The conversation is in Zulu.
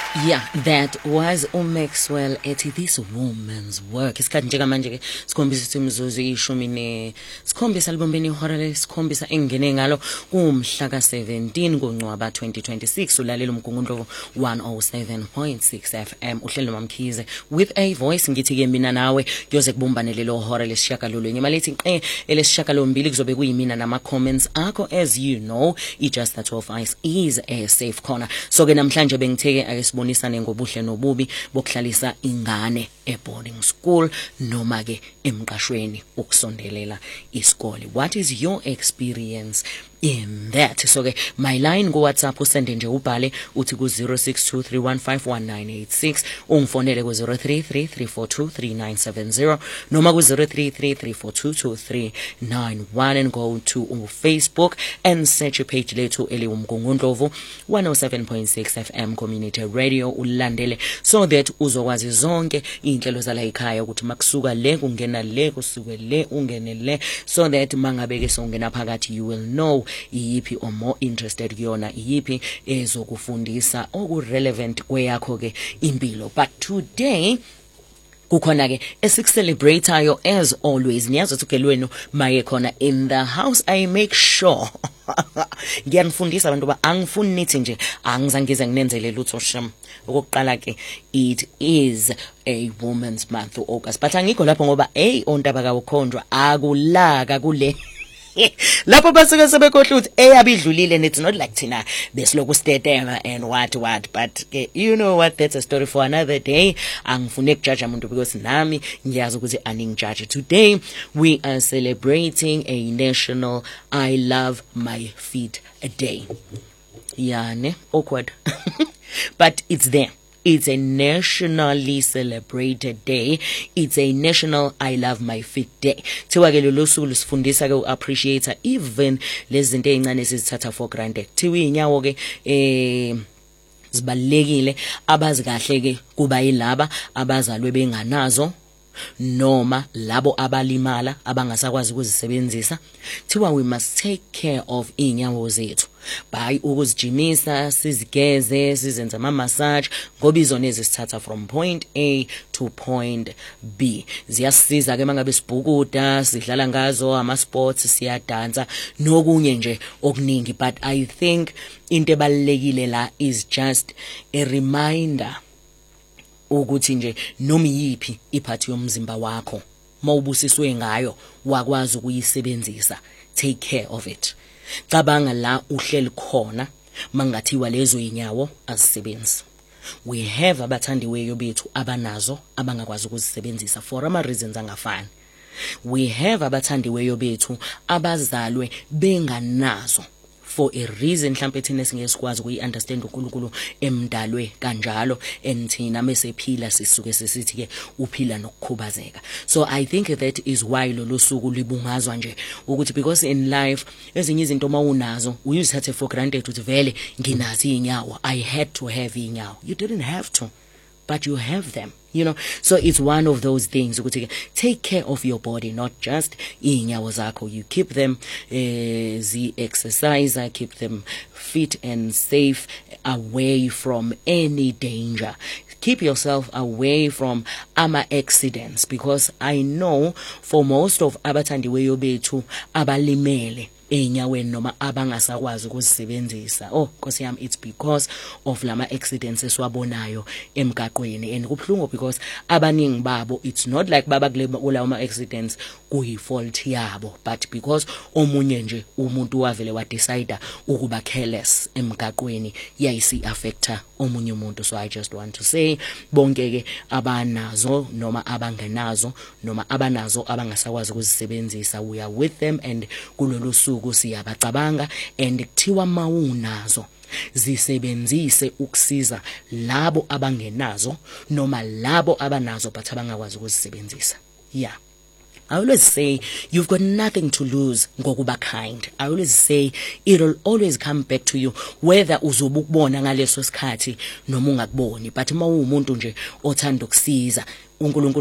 Yeah, that was uMaxwell ethi this woman's work. Isikhathi njengamanje ke sikhombisa ukuthi imizuzu ishumi sikhombisa libombeni ihora lesikhombisa engene ngalo kumhla ka17 kuNcwaba 2026 ulalela umgungundlovu 107.6 FM uhlelo mamkhize with a voice ngithi ke mina nawe kuyoze kubumbane lelo hora lesishakalolunye malithi elesishakalombili kuzobe kuyimina nama comments akho. As you know, just that 12 ice is a safe corner. So ke namhlanje bengitheke akesibonisane ngobuhle nobubi bokuhlalisa ingane boarding school noma ke emqashweni ukusondelela isikole. What is your experience in that? So ke my line go WhatsApp usende nje ubhale uthi ku 0623151986 ungifonele ku 0333423970 noma ku 0333422391 and go to Facebook and search page lethu eliwumgungundlovu 107.6 FM community radio ulandele so that uzokwazi zonke inhlelo zala ekhaya ukuthi makusuka le kungena le kusuke le ungene le so that mangabe ke songena phakathi you will know iyipi or more interested kuyona iyipi ezokufundisa okurelevant kweyakho ke impilo. But today kukhona ke esikucelebrateayo as always niyazi ukuthi ugelwenu maye khona in the house. I make sure ngiyanifundisa abantu ba angifuni nithi nje angizangize nginenzele lutho sham. Okokuqala ke it is a woman's month August but angikho lapho ngoba ontaba kawo khondwa akulaka kule lapho basuke sebekhohle ukuthi eyabidlulile and it's not like thina besiloku stetema and what but you know what, that's a story for another day. Angifune ukujudge umuntu because nami ngiyazi ukuthi aningijudge. Today we are celebrating a national I love my feet day. Yeah, awkward. But it's there. It's a nationally celebrated day. It's a national I love my feet day. Thiwa ke lolu suku lusifundisa ke uappreciate even lezi zinto ezincane sizithatha for granted. Thiwa inyawo ke zibalekile abazi kahle ke kuba yilaba abazalwe benganazo noma labo abalimala abangasakwazi ukuzisebenzisa. Thiwa we must take care of inyawo zethu by ukuzijimisa sizigeze sizenza ama massage ngoba izona ezisithatha from point A to point B. Ziyasiza ke mangabe sibhukuda sidlala ngazo ama sports siyadansa nokunye nje okuningi. But I think into ebalekile la is just a reminder ukuthi nje noma yipi iphathi yomzimba wakho mawubusiswe ngayo wakwazi ukuyisebenzisa. Take care of it. Cabanga la uhleli khona mangathiwa lezo inyawo azisebenzi. We have abathandiweyo bethu abanazo abangakwazi ukuzisebenzisa for ama reasons angafani. We have abathandiweyo bethu abazalwe benganazo for a reason mhlambe thina singesikwazi ukuyiunderstand uNkulunkulu emdalwe kanjalo and thina mesephila sisuke sesithi ke uphila nokukhubazeka. So I think that is why lo suku libungazwa nje ukuthi because in life ezinye izinto mawunazo uyizithathe for granted ukuthi vele nginazi inyawo, I had to have inyawo. You didn't have to, but you have them, you know. So it's one of those things ukuthi take care of your body, not just inyawo zakho. You keep them exercise, keep them fit and safe, away from any danger. Keep yourself away from accidents because I know for most of abathandiweyo bethu abalimele enyaweni noma abangasakwazi ukuzisebenzisa Nkosi yami, it's because of lama accidents eswabonayo emgaqweni and kubhlungu because abaningi babo it's not like baba kulawo ama accidents kuyi fault yabo but because omunye nje umuntu wavele wa decide ukuba careless emgaqweni yayisi affecta omunye umuntu. So I just want to say bonke ke abanazo noma abangenazo noma abanazo abangasakwazi ukuzisebenzisa, we are with them and kulolu suku siyabacabanga and kuthiwa mawunazo zisebenzise ukusiza labo abangenazo noma labo abanazo but abangakwazi ukuzisebenzisa. Yeah, I always say you've got nothing to lose ngokuba kind. I always say it'll always come back to you whether uzobukubona ngaleso sikhathi noma ungakuboni, but mawumuntu nje othanda ukusiza uNkulunkulu